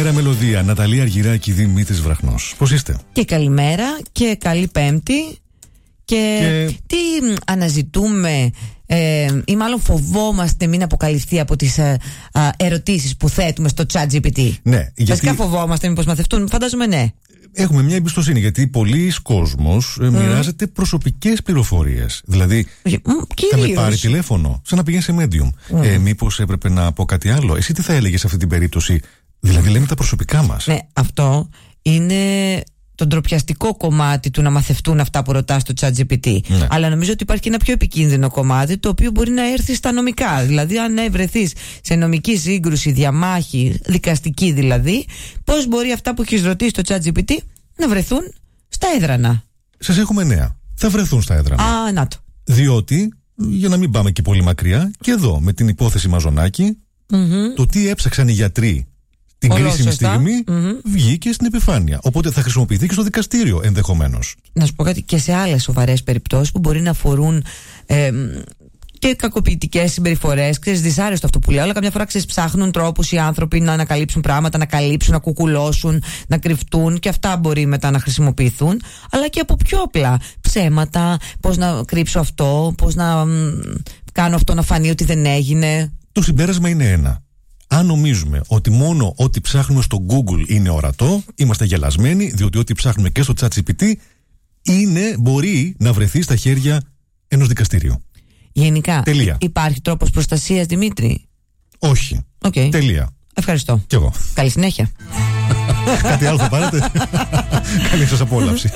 Καλημέρα μελωδία. Ναταλία Αργυράκη, Δημήτρης Βραχνός. Πώς είστε? Και καλημέρα και καλή Πέμπτη. Και τι αναζητούμε ή μάλλον φοβόμαστε μην αποκαλυφθεί από τις ερωτήσεις που θέτουμε στο ChatGPT? Ναι, βασικά φοβόμαστε μήπως μαθευτούν? Φαντάζομαι ναι. Έχουμε μια εμπιστοσύνη, γιατί πολλοί κόσμος μοιράζεται προσωπικές πληροφορίες. Δηλαδή, θα με πάρει τηλέφωνο, σαν να πηγαίνει σε medium. Μήπως έπρεπε να πω κάτι άλλο? Εσύ τι θα έλεγες σε αυτή την περίπτωση? Δηλαδή, λέμε τα προσωπικά μας. Ναι, αυτό είναι το ντροπιαστικό κομμάτι του να μαθευτούν αυτά που ρωτάς στο ChatGPT. Ναι. Αλλά νομίζω ότι υπάρχει και ένα πιο επικίνδυνο κομμάτι, το οποίο μπορεί να έρθει στα νομικά. Δηλαδή, αν βρεθείς σε νομική σύγκρουση, διαμάχη, δικαστική δηλαδή, πώς μπορεί αυτά που έχεις ρωτήσει στο ChatGPT να βρεθούν στα έδρανα? Σας έχουμε νέα. Θα βρεθούν στα έδρανα. Να το. Διότι, για να μην πάμε και πολύ μακριά, και εδώ με την υπόθεση Μαζονάκη, το τι έψαξαν οι γιατροί την κρίσιμη στιγμή βγήκε στην επιφάνεια. Οπότε θα χρησιμοποιηθεί και στο δικαστήριο ενδεχομένως. Να σου πω κάτι, και σε άλλες σοβαρές περιπτώσεις που μπορεί να αφορούν και κακοποιητικές συμπεριφορές. Ξέρεις, δυσάρεστο αυτό που λέω, αλλά καμιά φορά ψάχνουν τρόπους οι άνθρωποι να ανακαλύψουν πράγματα, να καλύψουν, να κουκουλώσουν, να κρυφτούν, και αυτά μπορεί μετά να χρησιμοποιηθούν. Αλλά και από πιο απλά ψέματα, πώς να κρύψω αυτό, πώς να κάνω αυτό να φανεί ότι δεν έγινε. Το συμπέρασμα είναι ένα. Αν νομίζουμε ότι μόνο ό,τι ψάχνουμε στο Google είναι ορατό, είμαστε γελασμένοι, διότι ό,τι ψάχνουμε και στο ChatGPT μπορεί να βρεθεί στα χέρια ενός δικαστηρίου. Γενικά, τελεία. Υπάρχει τρόπος προστασίας, Δημήτρη? Όχι. Okay. Τελεία. Ευχαριστώ. Κι εγώ. Καλή συνέχεια. Κάτι άλλο θα πάρετε? Καλή σας απόλαυση.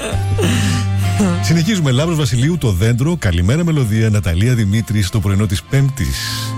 Συνεχίζουμε. Λάμπρος Βασιλείου, Το Δέντρο. Καλημέρα μελωδία. Ναταλία Δημήτρη στο πρωινό της Πέμπτης.